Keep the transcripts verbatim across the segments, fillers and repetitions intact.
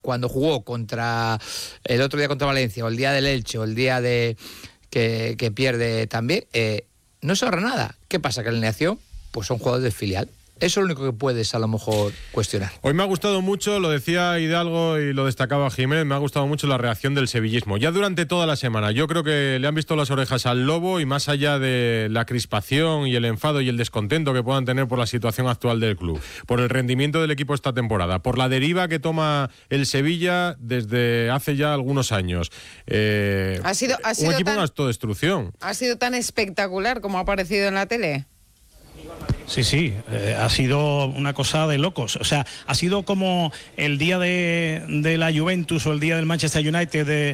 cuando jugó contra el otro día contra Valencia, o el día del Elche, o el día de que, que pierde también, eh, no se ahorra nada. ¿Qué pasa? Que la alineación, pues son jugadores del filial. Eso es lo único que puedes a lo mejor cuestionar. Hoy me ha gustado mucho, lo decía Hidalgo y lo destacaba Jiménez, me ha gustado mucho la reacción del sevillismo. Ya durante toda la semana, yo creo que le han visto las orejas al lobo, y más allá de la crispación y el enfado y el descontento que puedan tener por la situación actual del club, por el rendimiento del equipo esta temporada, por la deriva que toma el Sevilla desde hace ya algunos años. Eh, ha sido, ha sido un equipo tan, de autodestrucción. ¿Ha sido tan espectacular como ha aparecido en la tele? Sí, sí, eh, ha sido una cosa de locos. O sea, ha sido como el día de, de la Juventus o el día del Manchester United de,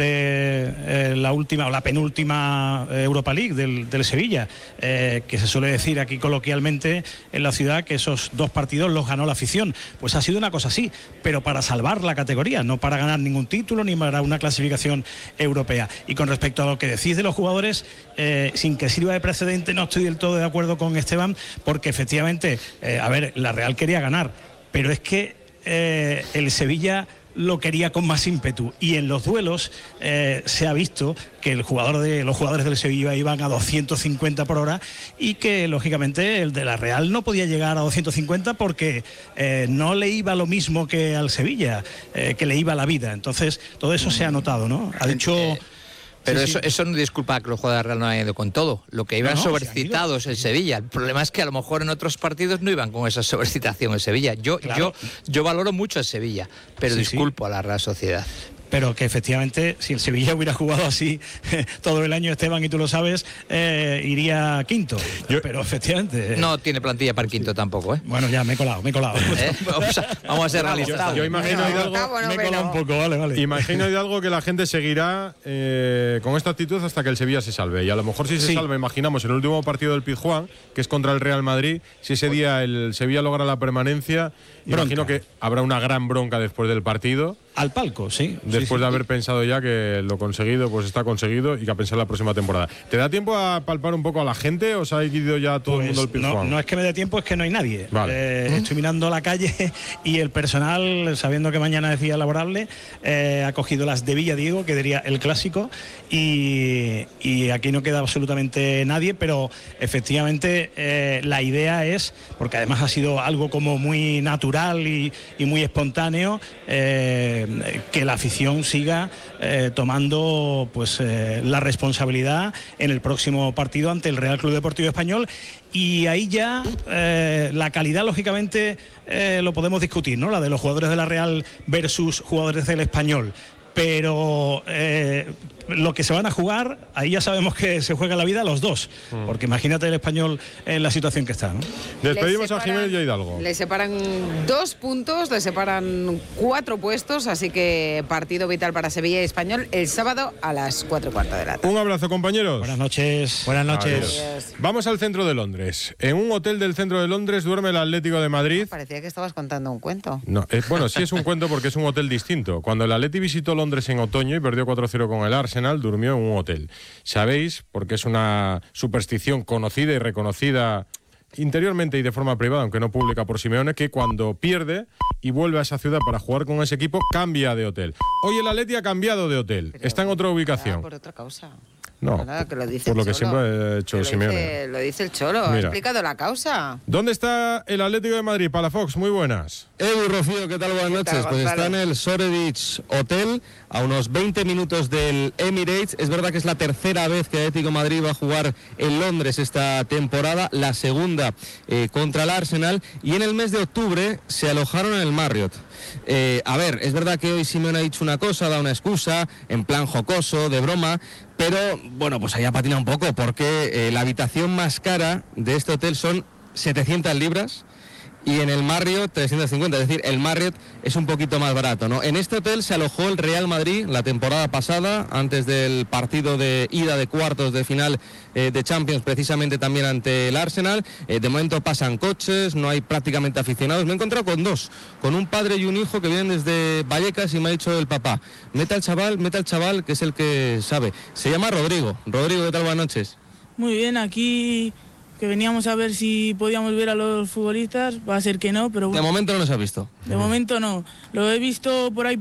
de eh, la última o la penúltima Europa League del, del Sevilla, eh, que se suele decir aquí coloquialmente en la ciudad que esos dos partidos los ganó la afición. Pues ha sido una cosa así, pero para salvar la categoría, no para ganar ningún título ni para una clasificación europea. Y con respecto a lo que decís de los jugadores, eh, sin que sirva de precedente, no estoy del todo de acuerdo con Esteban, porque efectivamente, eh, a ver, la Real quería ganar, pero es que eh, el Sevilla lo quería con más ímpetu, y en los duelos eh, se ha visto que el jugador de los jugadores del Sevilla iban a doscientos cincuenta por hora, y que lógicamente el de la Real no podía llegar a doscientos cincuenta porque eh, no le iba lo mismo que al Sevilla, eh, que le iba la vida. Entonces todo eso se ha notado, ¿no? Ha dicho... Pero sí, eso, sí. eso no disculpa que los jugadores Real no hayan ido con todo. Lo que iban no, no, sobrecitados el Sevilla. El problema es que a lo mejor en otros partidos no iban con esa sobrecitación el Sevilla. Yo, Claro. yo, yo valoro mucho el Sevilla, pero Sí, disculpo sí. a la Real Sociedad. Pero que efectivamente, si el Sevilla hubiera jugado así todo el año, Esteban, y tú lo sabes, eh, iría quinto. Yo, pero efectivamente... Eh, no tiene plantilla para el quinto tampoco, ¿eh? Bueno, ya me he colado, me he colado. ¿Eh? Vamos, a, vamos a ser realistas. Yo, yo imagino, Bueno, Hidalgo, está bueno, me he pero- colado un poco, vale, vale. imagino, Hidalgo, que la gente seguirá eh, con esta actitud hasta que el Sevilla se salve. Y a lo mejor si se Sí. salva, imaginamos el último partido del Pizjuán, que es contra el Real Madrid, si ese día el Sevilla logra la permanencia, Bronca. imagino que habrá una gran bronca después del partido. Al palco, sí. Después sí, sí. de haber pensado ya que lo conseguido pues está conseguido, y que a pensar la próxima temporada. ¿Te da tiempo a palpar un poco a la gente o se ha ido ya todo Pues el mundo al no, Pizjuán? no es que me dé tiempo, es que no hay nadie. Vale. Eh, estoy mirando la calle y el personal, sabiendo que mañana es día laborable, eh, ha cogido las de Villa Diego, que diría el clásico, y, y aquí no queda absolutamente nadie, pero efectivamente eh, la idea es, porque además ha sido algo como muy natural y, y muy espontáneo, eh, que la afición siga eh, tomando pues eh, la responsabilidad en el próximo partido ante el Real Club Deportivo Español, y ahí ya eh, la calidad lógicamente eh, lo podemos discutir, ¿no? La de los jugadores de la Real versus jugadores del Español. Pero eh, lo que se van a jugar, ahí ya sabemos que se juega la vida los dos, mm. porque imagínate el Español en la situación que está, ¿no? Despedimos Le a Jiménez y a Hidalgo. Le separan dos puntos, le separan cuatro puestos, así que partido vital para Sevilla y Español el sábado a las cuatro y cuarto de la tarde. Un abrazo, compañeros. Buenas noches. Buenas noches. Adiós. Vamos al centro de Londres. En un hotel del centro de Londres duerme el Atlético de Madrid. Parecía que estabas contando un cuento. No, eh, bueno, sí es un cuento porque es un hotel distinto. Cuando el Atleti visitó Londres en otoño y perdió cuatro cero con el Arsenal, durmió en un hotel. Sabéis, porque es una superstición conocida y reconocida interiormente y de forma privada, aunque no pública, por Simeone, que cuando pierde y vuelve a esa ciudad para jugar con ese equipo, cambia de hotel. Hoy el Atleti ha cambiado de hotel. Pero Está en otra ubicación. Por otra causa. No, Nada, que lo dice por lo el que Cholo. siempre ha hecho Que lo Simeone. dice- Lo dice el Cholo, ha Mira. explicado la causa. ¿Dónde está el Atlético de Madrid? Palafox, muy buenas. Edu, Rocío, ¿qué tal? Buenas ¿Qué noches. tal, Pues está Gonzalo? en el Shoreditch Hotel, a unos veinte minutos del Emirates. Es verdad que es la tercera vez que Atlético de Madrid va a jugar en Londres esta temporada, la segunda eh, contra el Arsenal, y en el mes de octubre se alojaron en el Marriott. Eh, a ver, es verdad que hoy Simeone ha dicho una cosa, ha dado una excusa, en plan jocoso, de broma, pero bueno, pues ahí ha patinado un poco, porque eh, la habitación más cara de este hotel son setecientas libras, y en el Marriott trescientas cincuenta, es decir, el Marriott es un poquito más barato, ¿no? En este hotel se alojó el Real Madrid la temporada pasada, antes del partido de ida de cuartos de final eh, de Champions, precisamente también ante el Arsenal. Eh, de momento pasan coches, no hay prácticamente aficionados. Me he encontrado con dos, con un padre y un hijo que vienen desde Vallecas, y me ha dicho el papá, meta al chaval, meta al chaval, que es el que sabe. Se llama Rodrigo. Rodrigo, ¿qué tal? Buenas noches. Muy bien, aquí que veníamos a ver si podíamos ver a los futbolistas, va a ser que no, pero De bueno, momento no los has visto. de momento no. Lo he visto por ahí